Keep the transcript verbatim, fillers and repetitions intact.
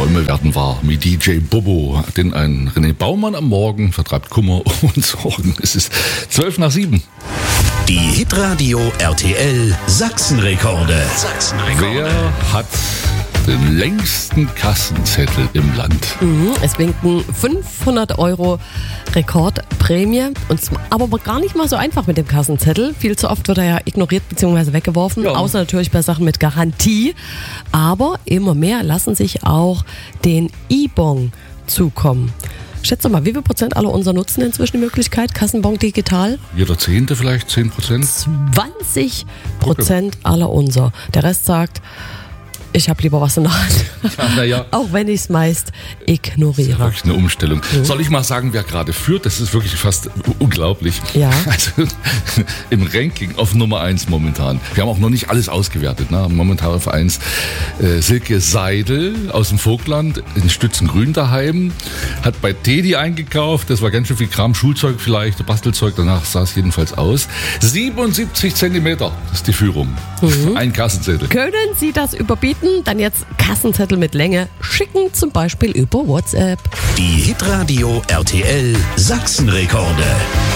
Träume werden wahr mit D J Bobo, denn ein René Baumann am Morgen vertreibt Kummer und Sorgen. Es ist zwölf nach sieben. Die Hitradio R T L Sachsenrekorde. Sachsenrekorde. Wer hat den längsten Kassenzettel im Land? Mhm, es winken fünfhundert Euro Rekordprämie. Und zwar, aber gar nicht mal so einfach mit dem Kassenzettel. Viel zu oft wird er ja ignoriert bzw. weggeworfen. Ja. Außer natürlich bei Sachen mit Garantie. Aber immer mehr lassen sich auch den E-Bon zukommen. Schätze mal, wie viel Prozent aller unser nutzen inzwischen die Möglichkeit? Kassenbon digital? Jeder Zehnte vielleicht, zehn Prozent? zwanzig Prozent aller unser. Der Rest sagt, ich habe lieber was in der Hand. Ja, na ja. Auch wenn ich es meist ignoriere. Wirklich eine Umstellung. Mhm. Soll ich mal sagen, wer gerade führt? Das ist wirklich fast unglaublich. Ja. Also im Ranking auf Nummer eins momentan. Wir haben auch noch nicht alles ausgewertet. Ne? Momentan auf eins äh, Silke Seidel aus dem Vogtland in Stützengrün daheim. Hat bei Teddy eingekauft. Das war ganz schön viel Kram. Schulzeug vielleicht, Bastelzeug. Danach sah es jedenfalls aus. siebenundsiebzig Zentimeter ist die Führung. Mhm. Ein Kassenzettel. Können Sie das überbieten? Dann jetzt Kassenzettel mit Länge schicken, zum Beispiel über WhatsApp. Die Hitradio R T L Sachsenrekorde.